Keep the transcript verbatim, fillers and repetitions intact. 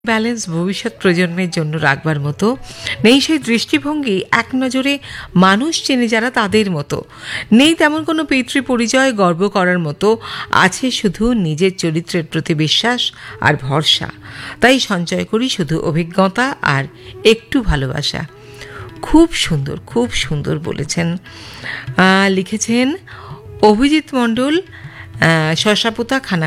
balance ভবিষ্যৎ প্রজন্মের জন্য রাখবার মতো নেই সেই দৃষ্টিভঙ্গি এক নজরে মানুষ চেনে যারা তাদের মতো নেই তেমন কোনো পিতৃ পরিচয় গর্ব করার মতো আছে শুধু নিজের চরিত্রের প্রতি বিশ্বাস আর ভরসা তাই সঞ্চয় করি শুধু অভিজ্ঞতা আর একটু ভালোবাসা খুব সুন্দর খুব সুন্দর বলেছেন লিখেছেন অভিজিৎ মণ্ডল শশাপোতা খানা